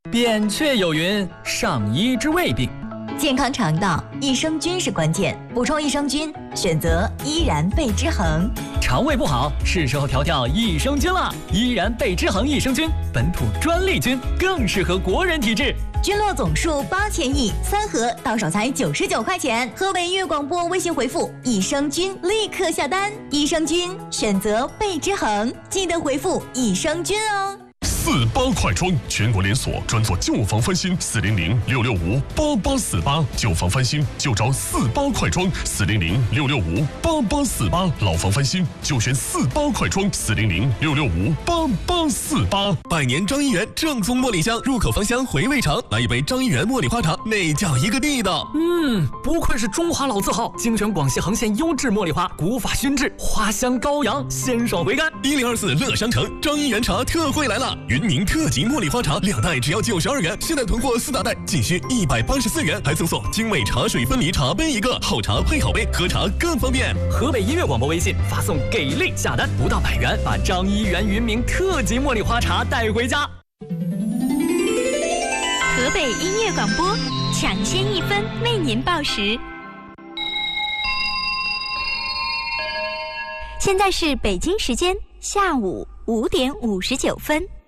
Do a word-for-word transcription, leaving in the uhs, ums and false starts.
扁鹊有云：上医治未病。 健康肠道，益生菌是关键。补充益生菌，选择依然贝之恒。 肠胃不好，是时候调调益生菌了。依然贝之恒益生菌，本土专利菌，更适合国人体质。 菌落总数八千亿，三盒到手才九十九块钱。河北音乐广播微信回复益生菌，立刻下单。益生菌选择贝之恒，记得回复益生菌哦。 四八快装，全国连锁，专做旧房翻新，四零零六六五八八四八，旧房翻新就找四八快装，四零零六六五八八四八，老房翻新就选四八快装，四零零六六五八八四八。 百年张一元正宗茉莉香，入口芳香，回味长，来一杯张一元茉莉花茶，那叫一个地道。 嗯，不愧是中华老字号，精选广西恒县优质茉莉花，古法熏制，花香高扬，鲜爽回甘。 一零二四乐商城张一元茶特惠来了，云宁特级茉莉花茶两袋只要九十二元，现在囤货四大袋仅需一百八十四元，还赠送精美茶水分离茶杯一个，好茶配好杯，喝茶更方便。 河北音乐广播微信发送给力下单，不到百元，把张一元云明特级茉莉花茶带回家。 河北音乐广播抢先一分为您报时。现在是北京时间下午五点五十九分。